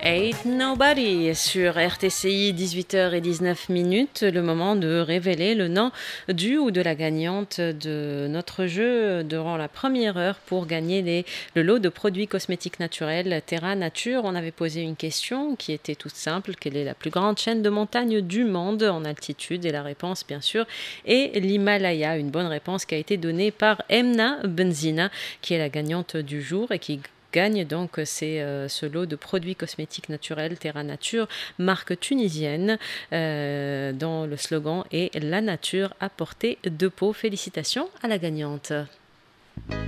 Ain't Nobody sur RTCI, 18h19, le moment de révéler le nom du ou de la gagnante de notre jeu durant la première heure pour gagner le lot de produits cosmétiques naturels Terra Nature. On avait posé une question qui était toute simple: quelle est la plus grande chaîne de montagnes du monde en altitude? Et la réponse, bien sûr, est l'Himalaya. Une bonne réponse qui a été donnée par Emna Benzina, qui est la gagnante du jour et qui gagne donc ce lot de produits cosmétiques naturels Terra Nature, marque tunisienne, dont le slogan est « La nature à portée de peau ». Félicitations à la gagnante.